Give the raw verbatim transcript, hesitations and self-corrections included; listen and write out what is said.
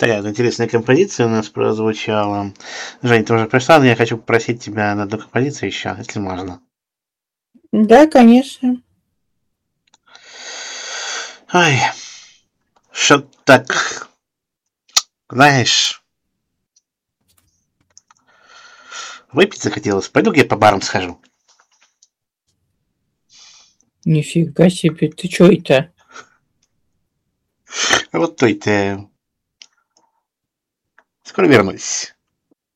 Такая вот интересная композиция у нас прозвучала. Жень, ты уже пришла, но я хочу попросить тебя на одну композицию еще, если можно. Да, конечно. Ой, что так, знаешь, выпить захотелось. Пойду-ка я по барам схожу. Нифига себе, ты чё это? Вот той-то. Скоро вернусь.